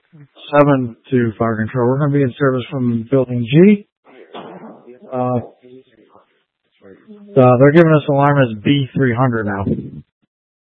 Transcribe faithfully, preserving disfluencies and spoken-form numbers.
seven to fire control. We're going to be in service from building G. Uh, uh, they're giving us alarm as B three hundred now.